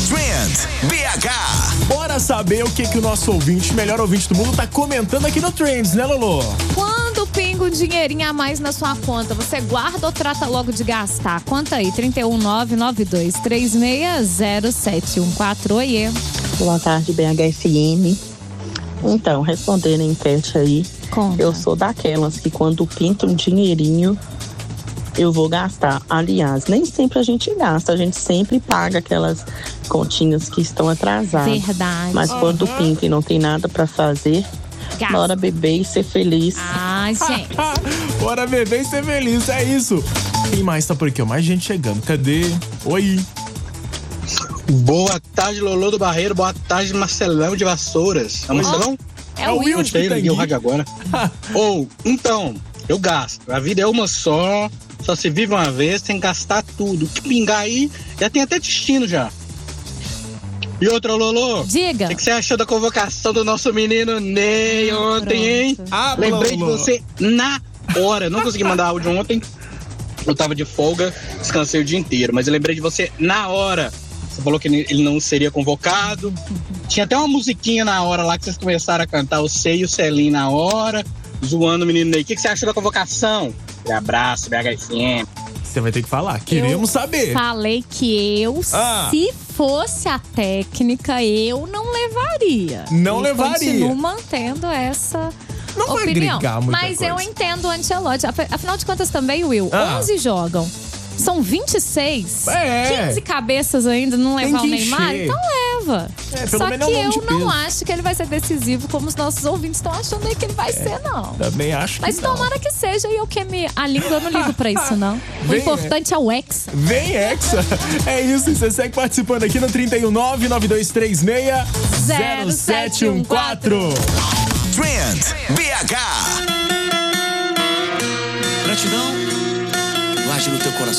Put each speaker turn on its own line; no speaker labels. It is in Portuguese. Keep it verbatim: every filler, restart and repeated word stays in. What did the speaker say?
Trend B H.
Bora saber o que, que o nosso ouvinte, melhor ouvinte do mundo, tá comentando aqui no Trends, né, Lolo?
Quando pinga um dinheirinho a mais na sua conta, você guarda ou trata logo de gastar? Conta aí, trinta e um, nove nove dois três seis zero sete um quatro. Oiê.
Boa tarde, B H F M. Então, respondendo a enquete aí,
Conta.
eu sou daquelas que quando pinta um dinheirinho, eu vou gastar. Aliás, nem sempre a gente gasta, a gente sempre paga aquelas continhas que estão atrasadas.
Verdade.
Mas
Uhum.
quando pinta e não tem nada pra fazer,
Gasta.
bora beber e ser feliz.
Ai, gente.
Bora beber e ser feliz, é isso. Quem mais tá por aqui? Ó, mais gente chegando. Cadê? Oi.
Boa tarde, Lolo do Barreiro. Boa tarde, Marcelão de Vassouras. É o Marcelão?
É o Will.
Não sei, liguei o rádio agora. Ou, então, eu gasto. A vida é uma só, só se vive uma vez, tem que gastar tudo. O que pingar aí, já tem até destino já. E outra, Lolo.
Diga.
O que você achou da convocação do nosso menino Ney ontem, hein?
Ah,
Lembrei de
Lolo.
você na hora. Não consegui mandar áudio ontem. Eu tava de folga, descansei o dia inteiro. Mas eu lembrei de você na hora. Você falou que ele não seria convocado. Tinha até uma musiquinha na hora lá que vocês começaram a cantar o Sei e o Celim na hora, zoando o menino Ney. O que você achou da convocação? Um abraço, B H F M.
Você vai ter que falar. Queremos
Eu
saber.
Falei que eu,
Ah.
se fosse a técnica, eu não levaria.
Não
e
levaria.
Continuo mantendo essa
Não vai
opinião.
agregar muita
Mas
coisa.
eu entendo o Ancelotti. Af- Afinal de contas também, Will,
Ah.
onze jogam. São vinte e seis.
É.
quinze cabeças ainda não
Tem
levar
que
o Neymar?
encher.
Então leva.
É, pelo
Só
menos
que
é um nome
eu
de
não
peso.
acho que ele vai ser decisivo como os nossos ouvintes estão achando aí que ele vai ser, não.
Também acho
Mas
que não.
tomara que seja, e eu que me a língua eu não ligo pra isso, não. O
Vem,
importante é o ex.
Vem, Hexa. É isso, e você segue participando aqui no trinta e um, nove nove dois três seis zero sete um quatro.
Trend B H. Gratidão. Guarde no teu coração.